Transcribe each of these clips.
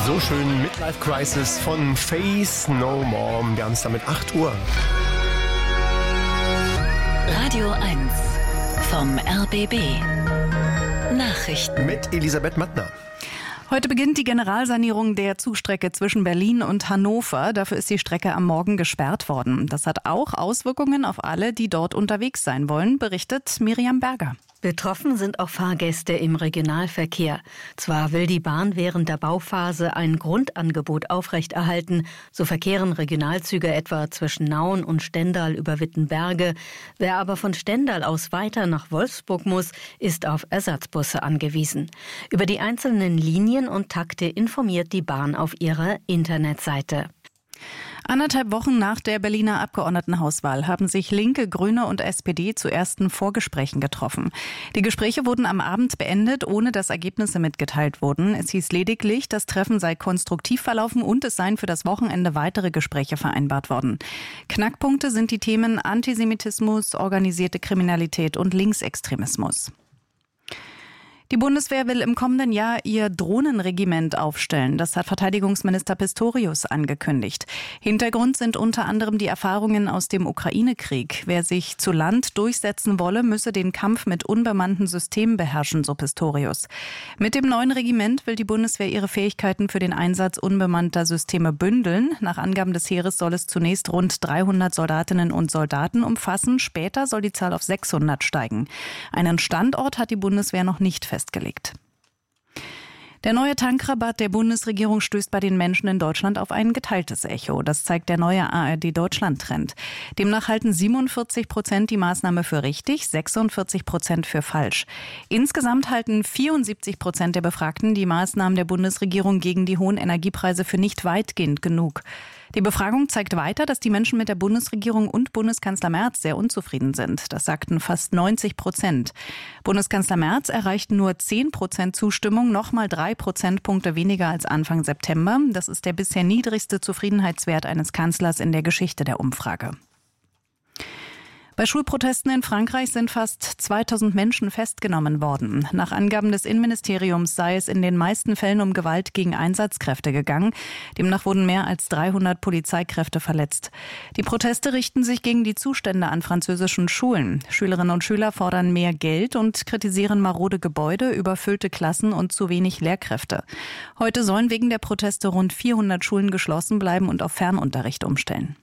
So schön, Midlife Crisis von Faith No More. Wir haben es damit 8 Uhr. Radio 1 vom RBB. Nachrichten. Mit Elisabeth Mattner. Heute beginnt die Generalsanierung der Zugstrecke zwischen Berlin und Hannover. Dafür ist die Strecke am Morgen gesperrt worden. Das hat auch Auswirkungen auf alle, die dort unterwegs sein wollen, berichtet Miriam Berger. Betroffen sind auch Fahrgäste im Regionalverkehr. Zwar will die Bahn während der Bauphase ein Grundangebot aufrechterhalten. So verkehren Regionalzüge etwa zwischen Nauen und Stendal über Wittenberge. Wer aber von Stendal aus weiter nach Wolfsburg muss, ist auf Ersatzbusse angewiesen. Über die einzelnen Linien und Takte informiert die Bahn auf ihrer Internetseite. 1,5 Wochen nach der Berliner Abgeordnetenhauswahl haben sich Linke, Grüne und SPD zu ersten Vorgesprächen getroffen. Die Gespräche wurden am Abend beendet, ohne dass Ergebnisse mitgeteilt wurden. Es hieß lediglich, das Treffen sei konstruktiv verlaufen und es seien für das Wochenende weitere Gespräche vereinbart worden. Knackpunkte sind die Themen Antisemitismus, organisierte Kriminalität und Linksextremismus. Die Bundeswehr will im kommenden Jahr ihr Drohnenregiment aufstellen. Das hat Verteidigungsminister Pistorius angekündigt. Hintergrund sind unter anderem die Erfahrungen aus dem Ukraine-Krieg. Wer sich zu Land durchsetzen wolle, müsse den Kampf mit unbemannten Systemen beherrschen, so Pistorius. Mit dem neuen Regiment will die Bundeswehr ihre Fähigkeiten für den Einsatz unbemannter Systeme bündeln. Nach Angaben des Heeres soll es zunächst rund 300 Soldatinnen und Soldaten umfassen. Später soll die Zahl auf 600 steigen. Einen Standort hat die Bundeswehr noch nicht festgelegt. Der neue Tankrabatt der Bundesregierung stößt bei den Menschen in Deutschland auf ein geteiltes Echo. Das zeigt der neue ARD-Deutschland-Trend. Demnach halten 47% die Maßnahme für richtig, 46% für falsch. Insgesamt halten 74% der Befragten die Maßnahmen der Bundesregierung gegen die hohen Energiepreise für nicht weitgehend genug. Die Befragung zeigt weiter, dass die Menschen mit der Bundesregierung und Bundeskanzler Merz sehr unzufrieden sind. Das sagten fast 90%. Bundeskanzler Merz erreicht nur 10% Zustimmung, nochmal 3 Prozentpunkte weniger als Anfang September. Das ist der bisher niedrigste Zufriedenheitswert eines Kanzlers in der Geschichte der Umfrage. Bei Schulprotesten in Frankreich sind fast 2000 Menschen festgenommen worden. Nach Angaben des Innenministeriums sei es in den meisten Fällen um Gewalt gegen Einsatzkräfte gegangen. Demnach wurden mehr als 300 Polizeikräfte verletzt. Die Proteste richten sich gegen die Zustände an französischen Schulen. Schülerinnen und Schüler fordern mehr Geld und kritisieren marode Gebäude, überfüllte Klassen und zu wenig Lehrkräfte. Heute sollen wegen der Proteste rund 400 Schulen geschlossen bleiben und auf Fernunterricht umstellen.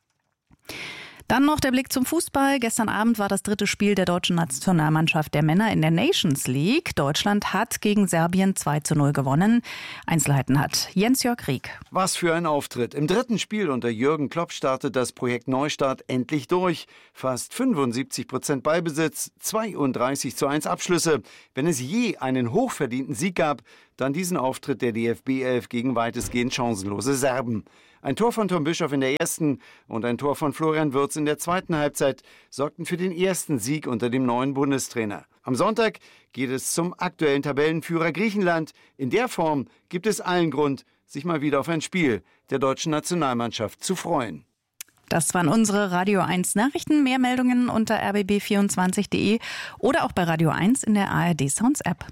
Dann noch der Blick zum Fußball. Gestern Abend war das 3. Spiel der deutschen Nationalmannschaft der Männer in der Nations League. Deutschland hat gegen Serbien 2:0 gewonnen. Einzelheiten hat Jens-Jörg Rieck. Was für ein Auftritt. Im 3. Spiel unter Jürgen Klopp startet das Projekt Neustart endlich durch. Fast 75% Ballbesitz, 32:1 Abschlüsse. Wenn es je einen hochverdienten Sieg gab, dann diesen Auftritt der DFB-11 gegen weitestgehend chancenlose Serben. Ein Tor von Tom Bischoff in der ersten und ein Tor von Florian Wirtz in der zweiten Halbzeit sorgten für den ersten Sieg unter dem neuen Bundestrainer. Am Sonntag geht es zum aktuellen Tabellenführer Griechenland. In der Form gibt es allen Grund, sich mal wieder auf ein Spiel der deutschen Nationalmannschaft zu freuen. Das waren unsere Radio 1 Nachrichten. Mehr Meldungen unter rbb24.de oder auch bei Radio 1 in der ARD Sounds App.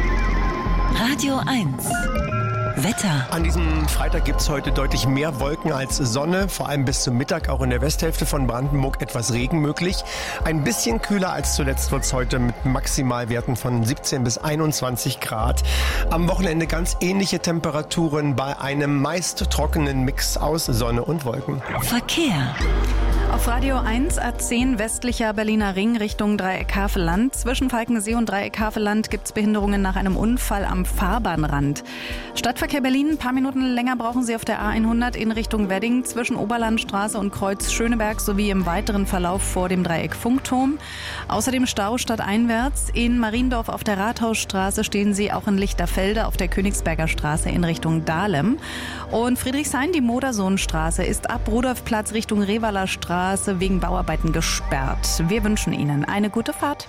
Radio 1 Wetter. An diesem Freitag gibt es heute deutlich mehr Wolken als Sonne. Vor allem bis zum Mittag auch in der Westhälfte von Brandenburg etwas Regen möglich. Ein bisschen kühler als zuletzt wird es heute mit Maximalwerten von 17 bis 21 Grad. Am Wochenende ganz ähnliche Temperaturen bei einem meist trockenen Mix aus Sonne und Wolken. Verkehr. Auf Radio 1 A10 westlicher Berliner Ring Richtung Dreieck-Havelland. Zwischen Falkensee und Dreieck-Havelland gibt es Behinderungen nach einem Unfall am Fahrbahnrand. Stadtverkehr Berlin, ein paar Minuten länger brauchen Sie auf der A100 in Richtung Wedding zwischen Oberlandstraße und Kreuz Schöneberg sowie im weiteren Verlauf vor dem Dreieck Funkturm. Außerdem Stau stadteinwärts. In Mariendorf auf der Rathausstraße stehen Sie auch in Lichterfelde auf der Königsberger Straße in Richtung Dahlem. Und Friedrichshain, die Modersohnstraße, ist ab Rudolfplatz Richtung Revaler Straße wegen Bauarbeiten gesperrt. Wir wünschen Ihnen eine gute Fahrt.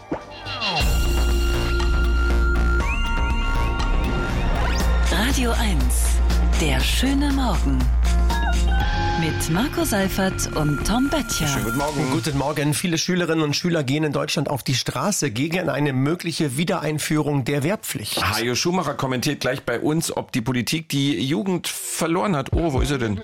Radio 1, der schöne Morgen. Mit Marco Seifert und Tom Böttcher. Schönen guten Morgen. Guten Morgen. Viele Schülerinnen und Schüler gehen in Deutschland auf die Straße gegen eine mögliche Wiedereinführung der Wehrpflicht. Hajo Schumacher kommentiert gleich bei uns, ob die Politik die Jugend verloren hat. Oh, wo ist er denn?